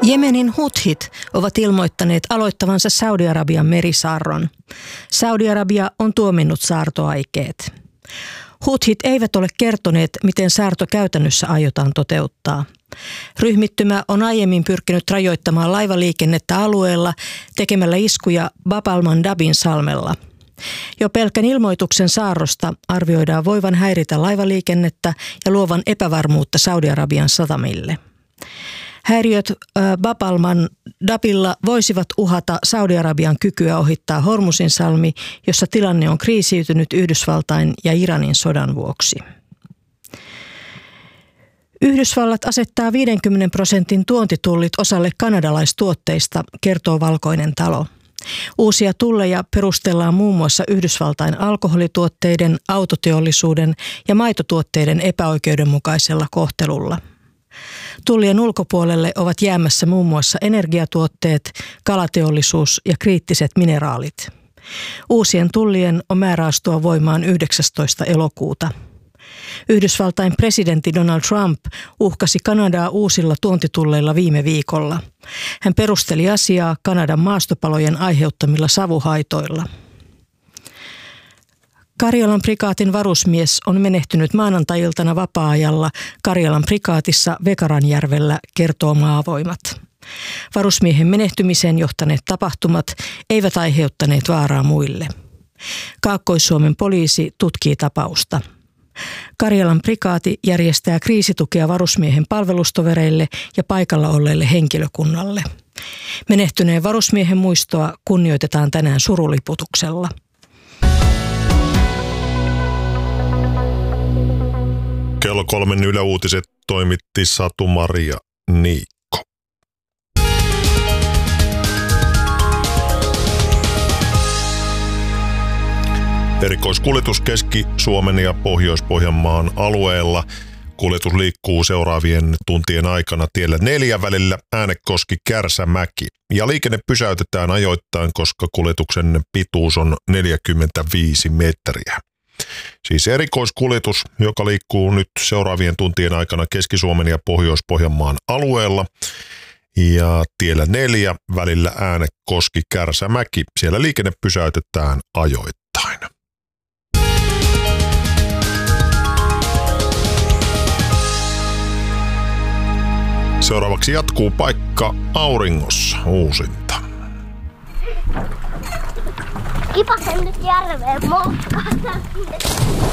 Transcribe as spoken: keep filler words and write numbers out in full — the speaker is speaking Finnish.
Jemenin Huthit ovat ilmoittaneet aloittavansa Saudi-Arabian merisaarron. Saudi-Arabia on tuominnut saartoaikeet. Huthit eivät ole kertoneet, miten saarto käytännössä aiotaan toteuttaa. Ryhmittymä on aiemmin pyrkinyt rajoittamaan laivaliikennettä alueella tekemällä iskuja Bab al-Mandabin salmella. Jo pelkän ilmoituksen saarrosta arvioidaan voivan häiritä laivaliikennettä ja luovan epävarmuutta Saudi-Arabian satamille. Häiriöt Bab al-Mandabilla voisivat uhata Saudi-Arabian kykyä ohittaa Hormuzin salmi, jossa tilanne on kriisiytynyt Yhdysvaltain ja Iranin sodan vuoksi. Yhdysvallat asettaa viidenkymmenen prosentin tuontitullit osalle kanadalaistuotteista, kertoo Valkoinen talo. Uusia tulleja perustellaan muun muassa Yhdysvaltain alkoholituotteiden, autoteollisuuden ja maitotuotteiden epäoikeudenmukaisella kohtelulla. Tullien ulkopuolelle ovat jäämässä muun muassa energiatuotteet, kalateollisuus ja kriittiset mineraalit. Uusien tullien on määrä astua voimaan yhdeksästoista elokuuta. Yhdysvaltain presidentti Donald Trump uhkasi Kanadaa uusilla tuontitulleilla viime viikolla. Hän perusteli asiaa Kanadan maastopalojen aiheuttamilla savuhaitoilla. Karjalan prikaatin varusmies on menehtynyt maanantai-iltana vapaa-ajalla Karjalan prikaatissa Vekaranjärvellä, kertoo Maavoimat. Varusmiehen menehtymiseen johtaneet tapahtumat eivät aiheuttaneet vaaraa muille. Kaakkois-Suomen poliisi tutkii tapausta. Karjalan prikaati järjestää kriisitukea varusmiehen palvelustovereille ja paikalla olleille henkilökunnalle. Menehtyneen varusmiehen muistoa kunnioitetaan tänään suruliputuksella. Kello kolmen Yle Uutiset toimitti Satu-Maria Niikko. Erikoiskuljetus Keski-Suomen ja Pohjois-Pohjanmaan alueella. Kuljetus liikkuu seuraavien tuntien aikana tiellä neljä välillä Äänekoski-Kärsämäki. Ja liikenne pysäytetään ajoittain, koska kuljetuksen pituus on neljäkymmentäviisi metriä. Siis erikoiskuljetus, joka liikkuu nyt seuraavien tuntien aikana Keski-Suomen ja Pohjois-Pohjanmaan alueella. Ja tiellä neljä välillä Äänekoski-Kärsämäki. Siellä liikenne pysäytetään ajoittain. Seuraavaksi jatkuu Paikka auringossa uusinta. Kipasen nyt järveen motkata.